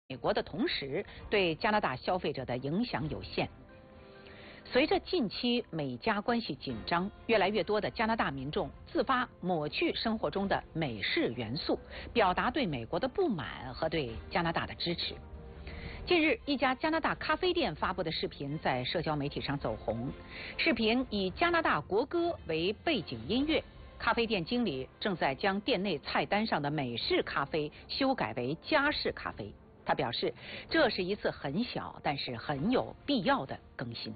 美国的同时，对加拿大消费者的影响有限。随着近期美加关系紧张，越来越多的加拿大民众自发抹去生活中的美式元素，表达对美国的不满和对加拿大的支持。近日，一家加拿大咖啡店发布的视频在社交媒体上走红。视频以加拿大国歌为背景音乐，咖啡店经理正在将店内菜单上的美式咖啡修改为加式咖啡。他表示，这是一次很小但是很有必要的更新。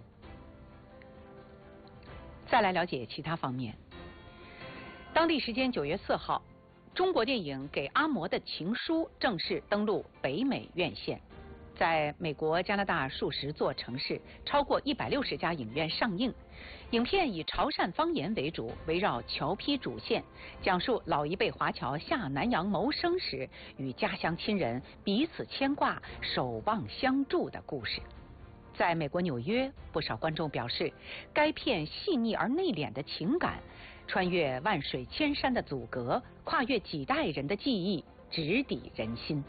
再来了解其他方面。当地时间9月4号，中国电影《给阿嬷的情书》正式登陆北美院线。在美国、加拿大数十座城市，超过160家影院上映。影片以潮汕方言为主，围绕侨批主线，讲述老一辈华侨下南洋谋生时与家乡亲人彼此牵挂、守望相助的故事。在美国纽约，不少观众表示，该片细腻而内敛的情感，穿越万水千山的阻隔，跨越几代人的记忆，直抵人心。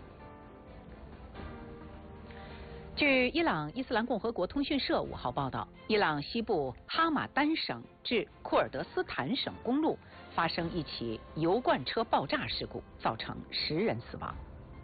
据伊朗伊斯兰共和国通讯社5号报道，伊朗西部哈马丹省至库尔德斯坦省公路发生一起油罐车爆炸事故，造成10人死亡。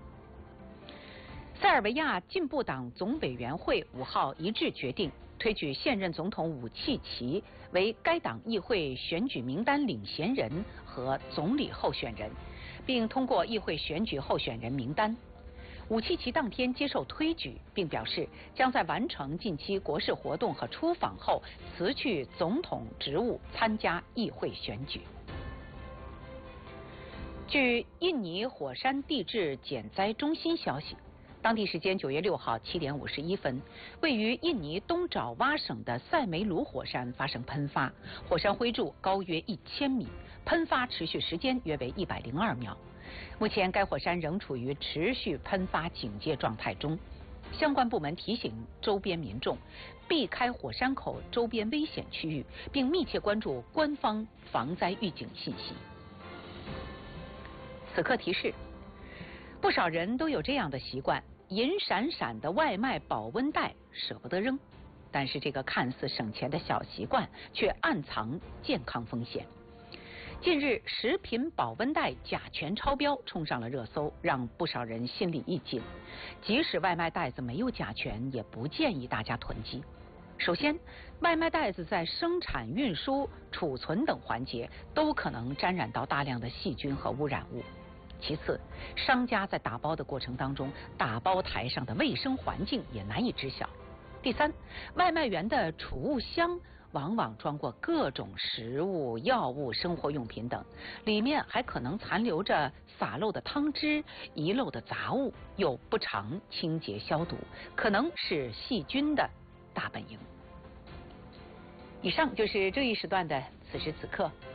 塞尔维亚进步党总委员会5号一致决定推举现任总统武契奇为该党议会选举名单领衔人和总理候选人，并通过议会选举候选人名单。武契奇当天接受推举，并表示将在完成近期国事活动和出访后辞去总统职务，参加议会选举。据印尼火山地质减灾中心消息，当地时间9月6号7点51分，位于印尼东爪哇省的塞梅鲁火山发生喷发，火山灰柱高约1000米，喷发持续时间约为102秒。目前该火山仍处于持续喷发警戒状态中，相关部门提醒周边民众避开火山口周边危险区域，并密切关注官方防灾预警信息。此刻提示，不少人都有这样的习惯，银闪闪的外卖保温袋舍不得扔，但是这个看似省钱的小习惯却暗藏健康风险。近日，食品保温袋甲醛超标冲上了热搜，让不少人心里一紧。即使外卖袋子没有甲醛，也不建议大家囤积。首先，外卖袋子在生产、运输、储存等环节都可能沾染到大量的细菌和污染物。其次，商家在打包的过程当中，打包台上的卫生环境也难以知晓。第三，外卖员的储物箱往往装过各种食物、药物、生活用品等，里面还可能残留着洒漏的汤汁、遗漏的杂物，又不常清洁消毒，可能是细菌的大本营。以上就是这一时段的此时此刻。